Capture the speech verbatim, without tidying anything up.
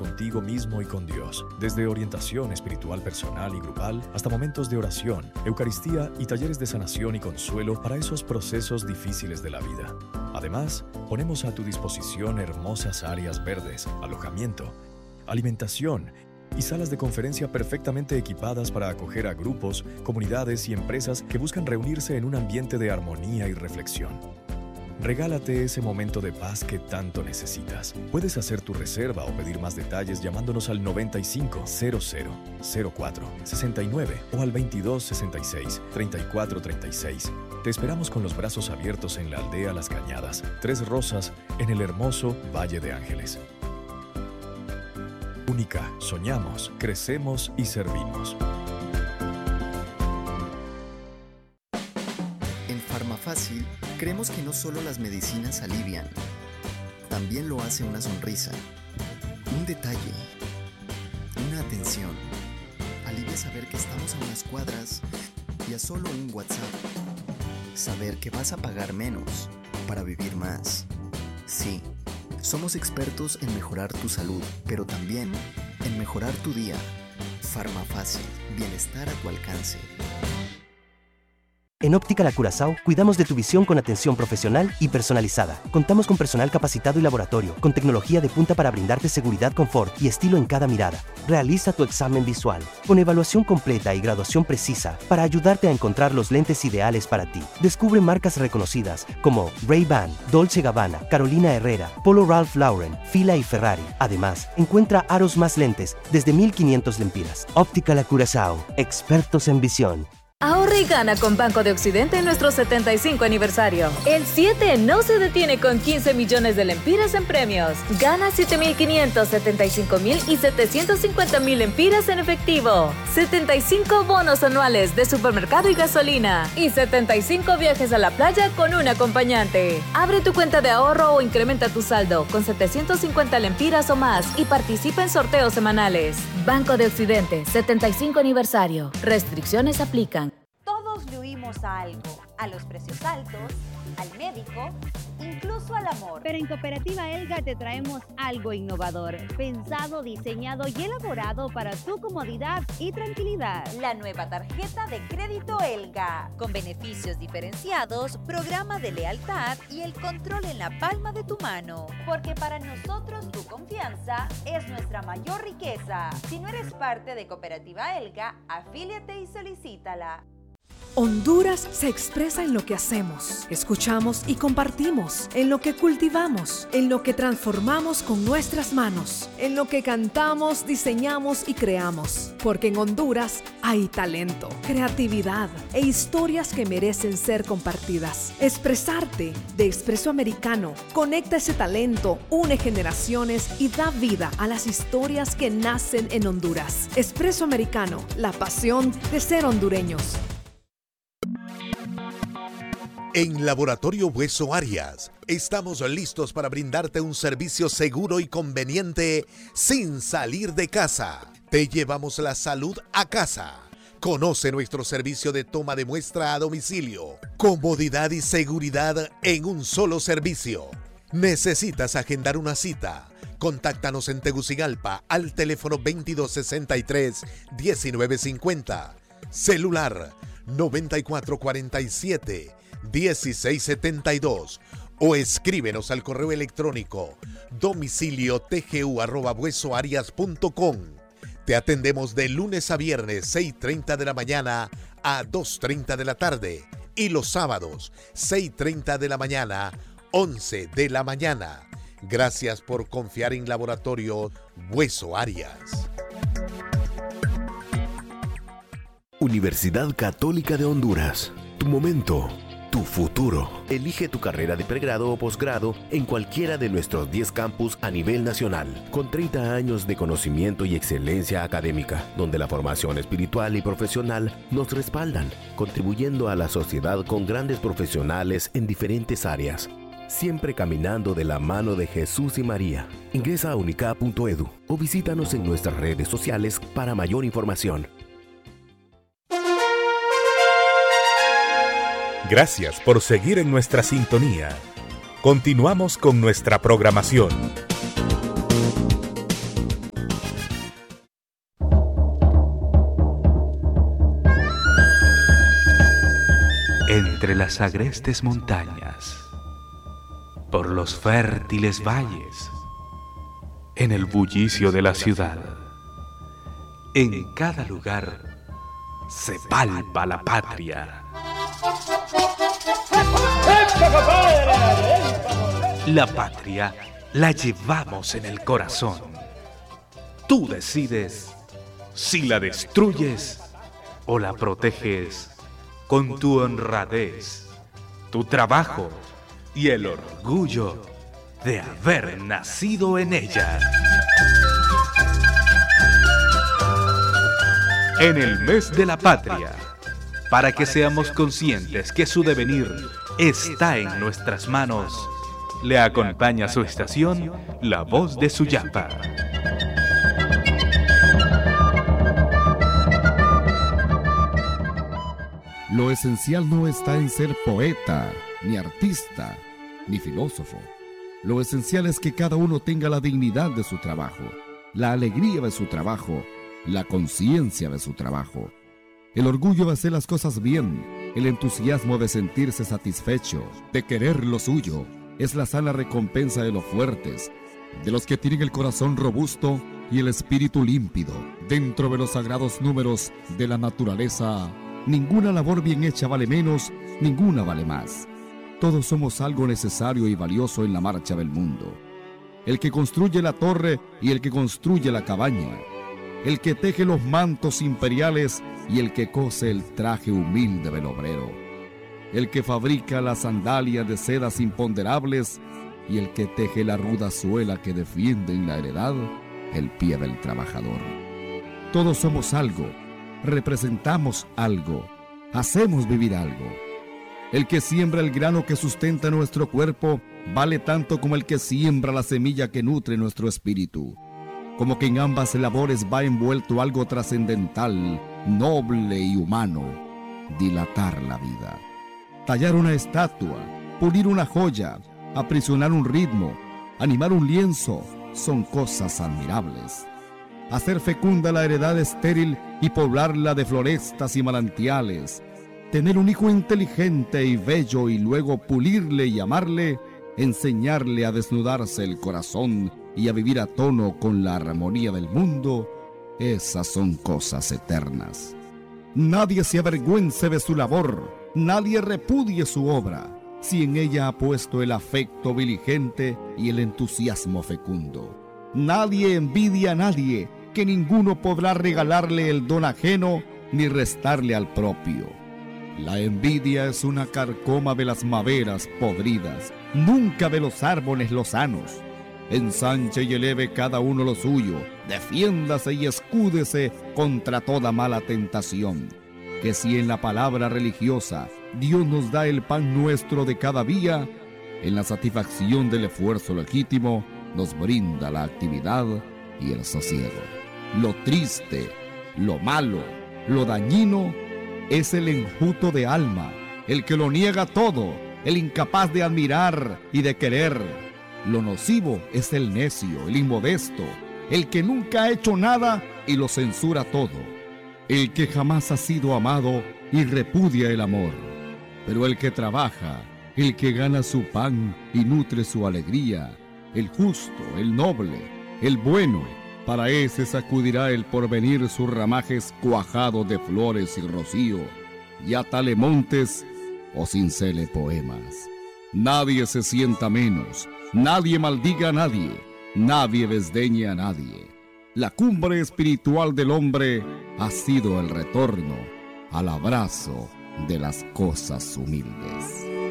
contigo mismo y con Dios, desde orientación espiritual personal y grupal hasta momentos de oración, Eucaristía y talleres de sanación y consuelo para esos procesos difíciles de la vida. Además, ponemos a tu disposición hermosas áreas verdes, alojamiento, alimentación y salas de conferencia perfectamente equipadas para acoger a grupos, comunidades y empresas que buscan reunirse en un ambiente de armonía y reflexión. Regálate ese momento de paz que tanto necesitas. Puedes hacer tu reserva o pedir más detalles llamándonos al noventa y cinco, cero cero, cero cuatro, sesenta y nueve o al veintidós, sesenta y seis, treinta y cuatro, treinta y seis. Te esperamos con los brazos abiertos en la aldea Las Cañadas, Tres Rosas, en el hermoso Valle de Ángeles. Única, soñamos, crecemos y servimos. En Farmafácil creemos que no solo las medicinas alivian, también lo hace una sonrisa, un detalle, una atención. Alivia saber que estamos a unas cuadras y a solo un WhatsApp. Saber que vas a pagar menos para vivir más. Sí, somos expertos en mejorar tu salud, pero también en mejorar tu día. Farmafácil, bienestar a tu alcance. En Óptica La Curazao, cuidamos de tu visión con atención profesional y personalizada. Contamos con personal capacitado y laboratorio, con tecnología de punta para brindarte seguridad, confort y estilo en cada mirada. Realiza tu examen visual, con evaluación completa y graduación precisa, para ayudarte a encontrar los lentes ideales para ti. Descubre marcas reconocidas como Ray-Ban, Dolce Gabbana, Carolina Herrera, Polo Ralph Lauren, Fila y Ferrari. Además, encuentra aros más lentes desde mil quinientos lempiras. Óptica La Curazao, expertos en visión. Ahorra y gana con Banco de Occidente en nuestro setenta y cinco aniversario. El siete no se detiene con quince millones de lempiras en premios. Gana siete mil quinientos, setenta y cinco mil y setecientos cincuenta mil lempiras en efectivo. setenta y cinco bonos anuales de supermercado y gasolina. Y setenta y cinco viajes a la playa con un acompañante. Abre tu cuenta de ahorro o incrementa tu saldo con setecientos cincuenta lempiras o más y participa en sorteos semanales. Banco de Occidente, setenta y cinco aniversario. Restricciones aplican. Todos le huimos a algo, a los precios altos, al médico, incluso al amor. Pero en Cooperativa Elga te traemos algo innovador, pensado, diseñado y elaborado para tu comodidad y tranquilidad. La nueva tarjeta de crédito Elga, con beneficios diferenciados, programa de lealtad y el control en la palma de tu mano. Porque para nosotros tu confianza es nuestra mayor riqueza. Si no eres parte de Cooperativa Elga, afíliate y solicítala. Honduras se expresa en lo que hacemos, escuchamos y compartimos, en lo que cultivamos, en lo que transformamos con nuestras manos, en lo que cantamos, diseñamos y creamos. Porque en Honduras hay talento, creatividad e historias que merecen ser compartidas. Expresarte de Expreso Americano conecta ese talento, une generaciones y da vida a las historias que nacen en Honduras. Expreso Americano, la pasión de ser hondureños. En Laboratorio Hueso Arias, estamos listos para brindarte un servicio seguro y conveniente sin salir de casa. Te llevamos la salud a casa. Conoce nuestro servicio de toma de muestra a domicilio. Comodidad y seguridad en un solo servicio. ¿Necesitas agendar una cita? Contáctanos en Tegucigalpa al teléfono veintidós sesenta y tres, diecinueve cincuenta. Celular noventa y cuatro cuarenta y siete, dieciséis setenta y dos o escríbenos al correo electrónico domicilio tgu arroba huesoarias punto com. Te atendemos de lunes a viernes seis y treinta de la mañana a dos y treinta de la tarde y los sábados seis y treinta de la mañana, once de la mañana. Gracias por confiar en Laboratorio Hueso Arias. Universidad Católica de Honduras. Tu momento, tu futuro. Elige tu carrera de pregrado o posgrado en cualquiera de nuestros diez campus a nivel nacional, con treinta años de conocimiento y excelencia académica, donde la formación espiritual y profesional nos respaldan, contribuyendo a la sociedad con grandes profesionales en diferentes áreas, siempre caminando de la mano de Jesús y María. Ingresa a unicap punto edu o visítanos en nuestras redes sociales para mayor información. Gracias por seguir en nuestra sintonía. Continuamos con nuestra programación. entre las agrestes montañas, por los fértiles valles, en el bullicio de la ciudad. En cada lugar se palpa la patria. La patria la llevamos en el corazón. Tú decides si la destruyes o la proteges con tu honradez, tu trabajo y el orgullo de haber nacido en ella. En el mes de la patria, para que seamos conscientes que su devenir está en nuestras manos, le acompaña a su estación La Voz de Suyapa. Lo esencial no está en ser poeta, ni artista, ni filósofo. Lo esencial es que cada uno tenga la dignidad de su trabajo, la alegría de su trabajo, la conciencia de su trabajo, el orgullo de hacer las cosas bien, el entusiasmo de sentirse satisfecho, de querer lo suyo, es la sana recompensa de los fuertes, de los que tienen el corazón robusto y el espíritu límpido. Dentro de los sagrados números de la naturaleza, ninguna labor bien hecha vale menos, ninguna vale más. Todos somos algo necesario y valioso en la marcha del mundo. El que construye la torre y el que construye la cabaña, el que teje los mantos imperiales y el que cose el traje humilde del obrero, el que fabrica las sandalias de sedas imponderables y el que teje la ruda suela que defiende en la heredad el pie del trabajador. Todos somos algo, representamos algo, hacemos vivir algo. El que siembra el grano que sustenta nuestro cuerpo vale tanto como el que siembra la semilla que nutre nuestro espíritu. Como que en ambas labores va envuelto algo trascendental, noble y humano: dilatar la vida. Tallar una estatua, pulir una joya, aprisionar un ritmo, animar un lienzo, son cosas admirables. Hacer fecunda la heredad estéril y poblarla de florestas y manantiales, tener un hijo inteligente y bello y luego pulirle y amarle, enseñarle a desnudarse el corazón y a vivir a tono con la armonía del mundo, esas son cosas eternas. Nadie se avergüence de su labor, nadie repudie su obra, si en ella ha puesto el afecto diligente y el entusiasmo fecundo. Nadie envidia a nadie, que ninguno podrá regalarle el don ajeno ni restarle al propio. La envidia es una carcoma de las maderas podridas, nunca de los árboles lozanos. Ensanche y eleve cada uno lo suyo, defiéndase y escúdese contra toda mala tentación. Que si en la palabra religiosa Dios nos da el pan nuestro de cada día, en la satisfacción del esfuerzo legítimo nos brinda la actividad y el sosiego. Lo triste, lo malo, lo dañino es el enjuto de alma, el que lo niega todo, el incapaz de admirar y de querer. Lo nocivo es el necio, el inmodesto, el que nunca ha hecho nada y lo censura todo, el que jamás ha sido amado y repudia el amor. Pero el que trabaja, el que gana su pan y nutre su alegría, el justo, el noble, el bueno, para ese sacudirá el porvenir sus ramajes cuajados de flores y rocío, y atale montes o cincele poemas. Nadie se sienta menos, nadie maldiga a nadie, nadie desdeñe a nadie. La cumbre espiritual del hombre ha sido el retorno al abrazo de las cosas humildes.